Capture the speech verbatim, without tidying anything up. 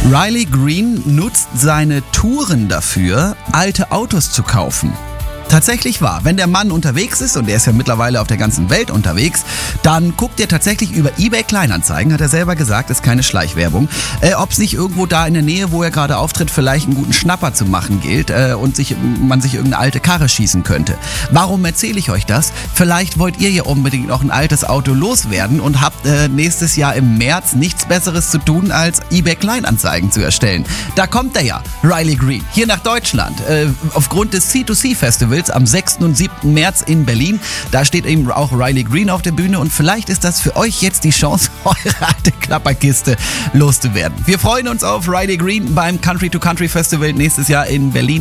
Riley Green nutzt seine Touren dafür, alte Autos zu kaufen. Tatsächlich wahr, wenn der Mann unterwegs ist, und er ist ja mittlerweile auf der ganzen Welt unterwegs, dann guckt er tatsächlich über eBay Kleinanzeigen, hat er selber gesagt, ist keine Schleichwerbung, äh, ob es nicht irgendwo da in der Nähe, wo er gerade auftritt, vielleicht einen guten Schnapper zu machen gilt äh, und sich, man sich irgendeine alte Karre schießen könnte. Warum erzähle ich euch das? Vielleicht wollt ihr ja unbedingt noch ein altes Auto loswerden und habt äh, nächstes Jahr im März nichts Besseres zu tun, als eBay Kleinanzeigen zu erstellen. Da kommt er ja, Riley Green, hier nach Deutschland, äh, aufgrund des C zwei C Festivals am sechsten und siebten März in Berlin. Da steht eben auch Riley Green auf der Bühne und vielleicht ist das für euch jetzt die Chance, eure alte Klapperkiste loszuwerden. Wir freuen uns auf Riley Green beim Country to Country Festival nächstes Jahr in Berlin.